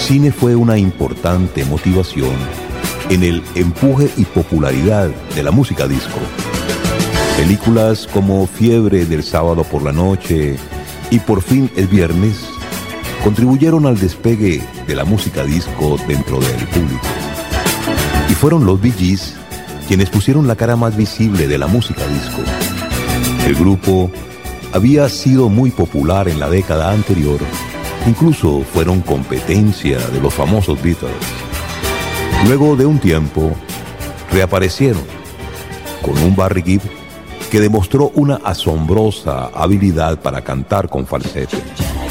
cine fue una importante motivación en el empuje y popularidad de la música disco. Películas como Fiebre del sábado por la noche y Por fin es viernes contribuyeron al despegue de la música disco dentro del público. Y fueron los Bee Gees quienes pusieron la cara más visible de la música disco. El grupo había sido muy popular en la década anterior, incluso fueron competencia de los famosos Beatles. Luego de un tiempo, reaparecieron con un Barry Gibb que demostró una asombrosa habilidad para cantar con falsete.